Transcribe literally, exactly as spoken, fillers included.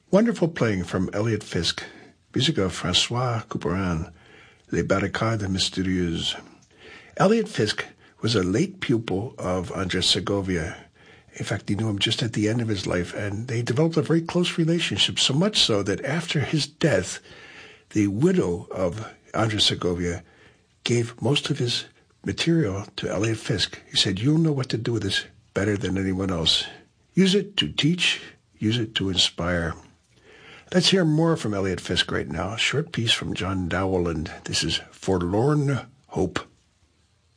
Wonderful playing from Elliott Fisk. Music of François Couperin, Les Barricades Mystérieuses. Elliott Fisk was a late pupil of Andres Segovia. In fact, he knew him just at the end of his life, and they developed a very close relationship, so much so that after his death, the widow of Andres Segovia gave most of his material to Elliott Fisk. He said, "You'll know what to do with this better than anyone else. Use it to teach, use it to inspire." Let's hear more from Elliott Fisk right now. A short piece from John Dowland. This is Forlorn Hope.